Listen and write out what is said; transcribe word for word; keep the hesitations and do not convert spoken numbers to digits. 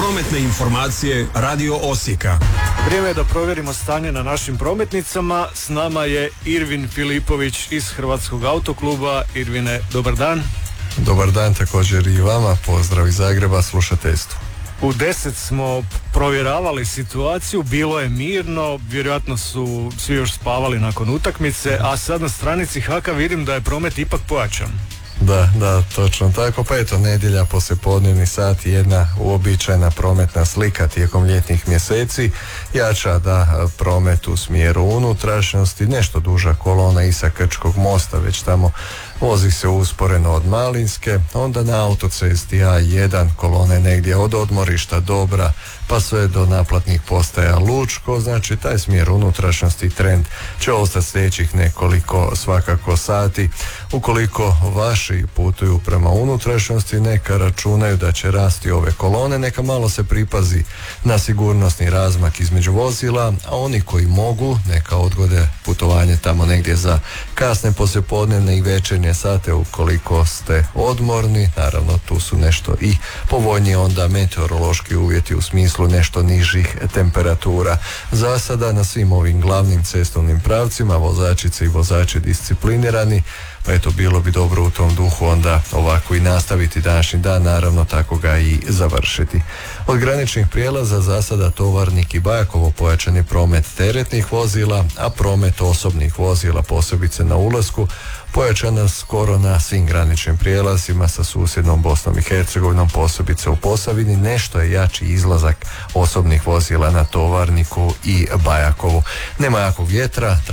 Prometne informacije Radio Osijeka. Vrijeme je da provjerimo stanje na našim prometnicama. S nama je Irvin Filipović iz Hrvatskog autokluba. Irvine, dobar dan. Dobar dan također i vama. Pozdrav iz Zagreba, slušateljstvu. U deset smo provjeravali situaciju, bilo je mirno, vjerojatno su svi još spavali nakon utakmice, a sad na stranici H A K-a vidim da je promet ipak pojačan. Da, da, točno tako. Pa eto, nedjelja poslijepodnevni sat, jedna uobičajena prometna slika tijekom ljetnih mjeseci. Jača da promet u smjeru unutrašnjosti, nešto duža kolona i sa Krčkog mosta, već tamo vozi se usporeno od Malinske, onda na autocesti A jedan kolone negdje od odmorišta Dobra pa sve do naplatnih postaja Lučko, znači taj smjer unutrašnjosti trend će ostati sljedećih nekoliko svakako sati. Ukoliko vaši putuju prema unutrašnjosti, neka računaju da će rasti ove kolone, neka malo se pripazi na sigurnosni razmak između vozila, a oni koji mogu neka odgode putovanje tamo negdje za kasne poslijepodnevne i večernje sate ukoliko ste odmorni. Naravno tu su nešto i povoljniji onda meteorološki uvjeti u smislu nešto nižih temperatura. Za sada na svim ovim glavnim cestovnim pravcima vozačice i vozači disciplinirani, pa eto bilo bi dobro u tom duhu onda ovako i nastaviti današnji dan, naravno tako ga i završiti. Od graničnih prijelaza za sada Tovarnik i Bajakovo pojačan je promet teretnih vozila, a promet osobnih vozila posebice na ulasku pojačana skoro na svim graničnim prijelazima sa susjednom Bosnom i Hercegovinom, posebice u Posavini. Nešto je jači izlazak osobnih vozila na Tovarniku i Bajakovu. Nema jakog vjetra,